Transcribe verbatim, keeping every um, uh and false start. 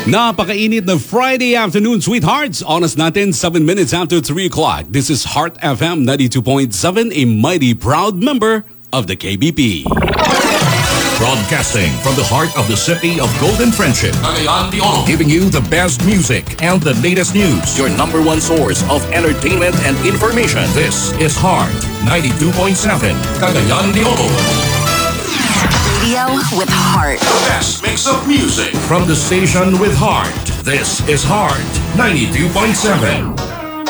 Napakainit na Friday afternoon, sweethearts. Oras natin, seven minutes after three o'clock. This is Heart F M ninety-two point seven, a mighty proud member of the K B P. Broadcasting from the heart of the city of Golden Friendship, Cagayan de Oro, giving you the best music and the latest news. Your number one source of entertainment and information. This is Heart ninety-two point seven, Cagayan de Oro. Radio with heart. The best mix of music from the station with heart. This is Heart ninety-two point seven.